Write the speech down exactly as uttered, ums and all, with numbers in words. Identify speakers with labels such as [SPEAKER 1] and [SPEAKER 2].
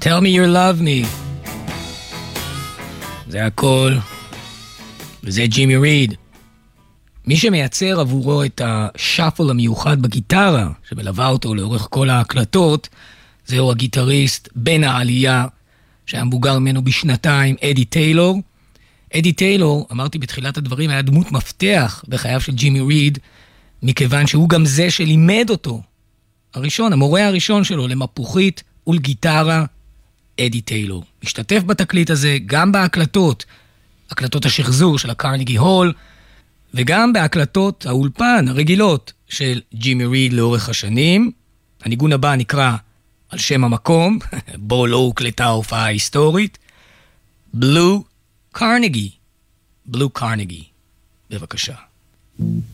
[SPEAKER 1] Tell me you love me. זה הכל. וזה ג'ימי ריד. מי שמייצר עבורו את השאפל המיוחד בגיטרה, שמלווה אותו לאורך כל ההקלטות, זהו הגיטריסט בן העלייה, שהיה מבוגר ממנו בשנתיים, אדי טיילור. אדי טיילור, אמרתי בתחילת הדברים, היה דמות מפתח בחייו של ג'ימי ריד, מכיוון שהוא גם זה שלימד אותו. הראשון, המורה הראשון שלו למפוחית ולגיטרה, אדי טיילור. משתתף בתקליט הזה גם בהקלטות, הקלטות השחזור של הקרניגי הול, וגם בהקלטות האולפן הרגילות של ג'ימי ריד לאורך השנים. הניגון הבא נקרא על שם המקום, בו לא הוקלטה ההופעה ההיסטורית, בלו קרניגי. בלו קרניגי. בבקשה.